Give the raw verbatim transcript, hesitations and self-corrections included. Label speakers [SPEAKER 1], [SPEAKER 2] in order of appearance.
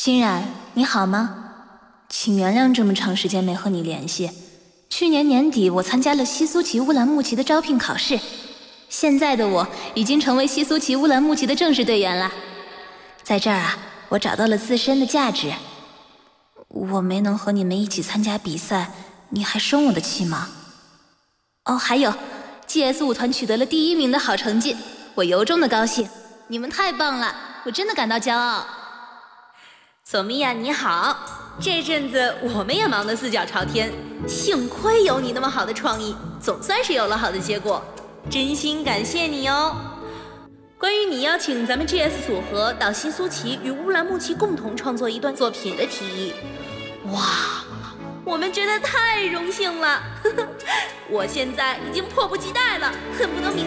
[SPEAKER 1] 欣然，你好吗？请原谅这么长时间没和你联系。去年年底，我参加了西苏旗乌兰牧骑的招聘考试，现在的我已经成为西苏旗乌兰牧骑的正式队员了。在这儿啊，我找到了自身的价值。我没能和你们一起参加比赛，你还生我的气吗？哦，还有 G S 舞团取得了第一名的好成绩，我由衷的高兴。你们太棒了，我真的感到骄傲。
[SPEAKER 2] 索米娅你好，这阵子我们也忙得四脚朝天，幸亏有你那么好的创意，总算是有了好的结果，真心感谢你哦。关于你邀请咱们 G S 组合到西苏旗与乌兰牧骑共同创作一段作品的提议，哇，我们觉得太荣幸了，我现在已经迫不及待了，恨不得明